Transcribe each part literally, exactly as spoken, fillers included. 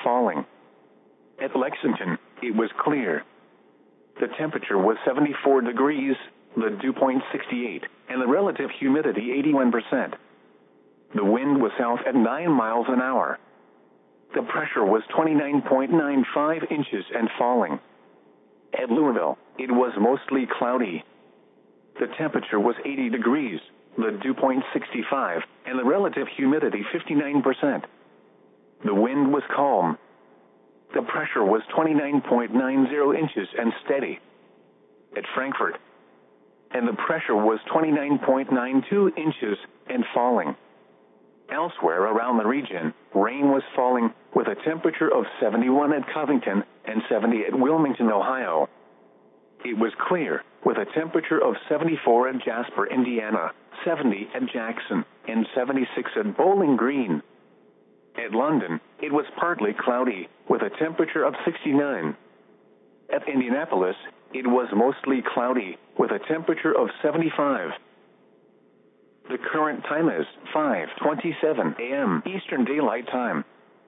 falling. At Lexington, it was clear. The temperature was seventy-four degrees, the dew point sixty-eight, and the relative humidity eighty-one percent. The wind was south at nine miles an hour. The pressure was twenty-nine point nine five inches and falling. At Louisville, it was mostly cloudy. The temperature was eighty degrees, the dew point sixty-five, and the relative humidity fifty-nine percent. The wind was calm. The pressure was twenty-nine point nine zero inches and steady. At Frankfurt, and the pressure was twenty-nine point nine two inches and falling. Elsewhere around the region, rain was falling, with a temperature of seventy-one at Covington and seventy at Wilmington, Ohio. It was clear, with a temperature of seventy-four at Jasper, Indiana, seventy at Jackson, and seventy-six at Bowling Green. At London, it was partly cloudy, with a temperature of sixty-nine. At Indianapolis, it was mostly cloudy, with a temperature of seventy-five. The current time is five twenty-seven a m Eastern Daylight Time.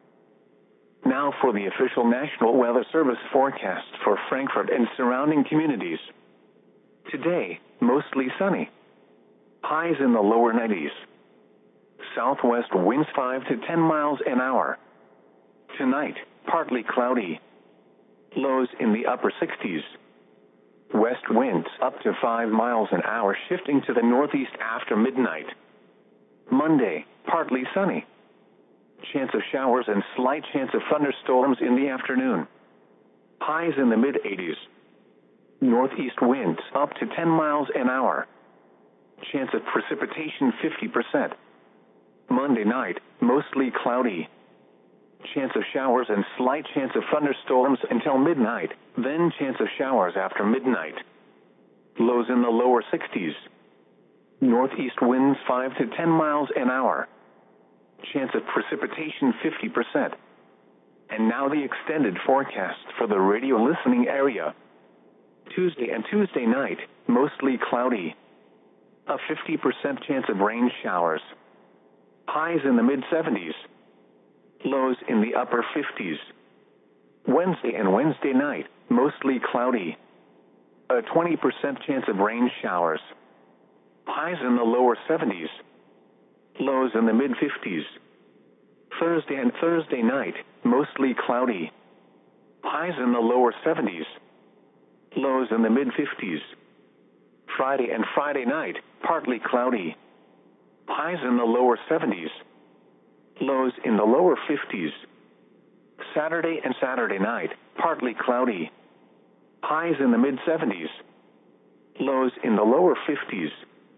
Now for the official National Weather Service forecast for Frankfurt and surrounding communities. Today, mostly sunny. Highs in the lower nineties. Southwest winds five to ten miles an hour. Tonight, partly cloudy. Lows in the upper sixties. West winds up to five miles an hour, shifting to the northeast after midnight. Monday, partly sunny. Chance of showers and slight chance of thunderstorms in the afternoon. Highs in the mid-eighties. Northeast winds up to ten miles an hour. Chance of precipitation fifty percent. Monday night, mostly cloudy. Chance of showers and slight chance of thunderstorms until midnight, then chance of showers after midnight. Lows in the lower sixties. Northeast winds five to ten miles an hour. Chance of precipitation fifty percent. And now the extended forecast for the radio listening area. Tuesday and Tuesday night, mostly cloudy. A fifty percent chance of rain showers. Highs in the mid-seventies. Lows in the upper fifties. Wednesday and Wednesday night, mostly cloudy. A twenty percent chance of rain showers. Highs in the lower seventies. Lows in the mid-fifties. Thursday and Thursday night, mostly cloudy. Highs in the lower seventies. Lows in the mid-fifties. Friday and Friday night, partly cloudy. Highs in the lower seventies. Lows in the lower fifties. Saturday and Saturday night, partly cloudy. Highs in the mid-seventies. Lows in the lower fifties.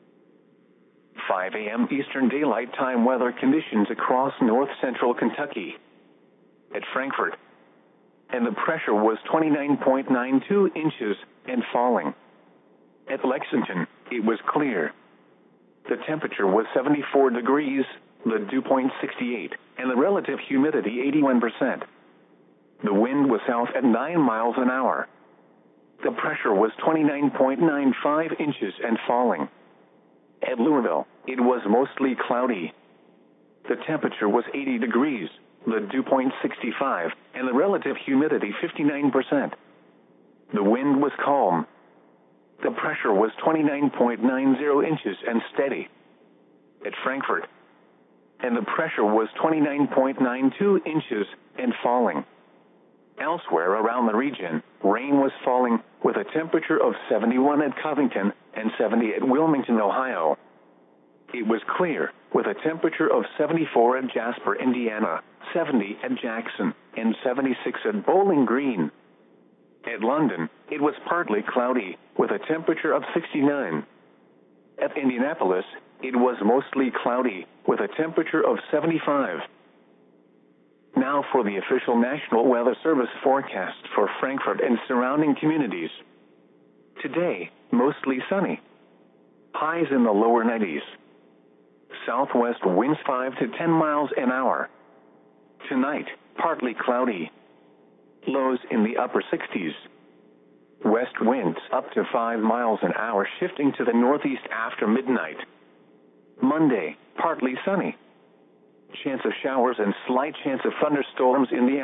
five a m Eastern Daylight Time weather conditions across north-central Kentucky. At Frankfurt, and the pressure was twenty-nine point nine two inches and falling. At Lexington, it was clear. The temperature was seventy-four degrees, the dew point sixty-eight, and the relative humidity eighty-one percent. The wind was south at nine miles an hour. The pressure was twenty-nine point nine five inches and falling. At Louisville, it was mostly cloudy. The temperature was eighty degrees, the dew point sixty-five, and the relative humidity fifty-nine percent. The wind was calm. The pressure was twenty-nine point nine zero inches and steady. At Frankfurt, and the pressure was twenty-nine point nine two inches and falling. Elsewhere around the region, rain was falling, with a temperature of seventy-one at Covington and seventy at Wilmington, Ohio. It was clear, with a temperature of seventy-four at Jasper, Indiana, seventy at Jackson, and seventy-six at Bowling Green. At London, it was partly cloudy, with a temperature of sixty-nine. At Indianapolis, it was mostly cloudy, with a temperature of seventy-five. Now for the official National Weather Service forecast for Frankfurt and surrounding communities. Today, mostly sunny. Highs in the lower nineties. Southwest winds five to ten miles an hour. Tonight, partly cloudy. Lows in the upper sixties. West winds up to five miles an hour, shifting to the northeast after midnight. Monday, partly sunny. Chance of showers and slight chance of thunderstorms in the